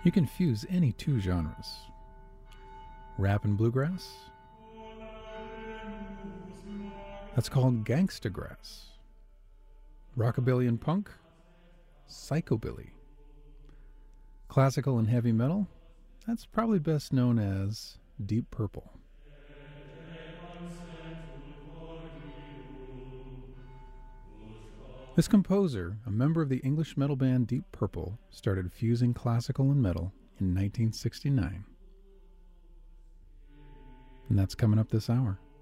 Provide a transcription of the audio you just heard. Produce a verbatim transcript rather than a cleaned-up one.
You can fuse any two genres. Rap and bluegrass? That's called gangstagrass. Rockabilly and punk? Psychobilly. Classical and heavy metal? That's probably best known as Deep Purple. This composer, a member of the English metal band Deep Purple, started fusing classical and metal in nineteen sixty-nine. And that's coming up this hour.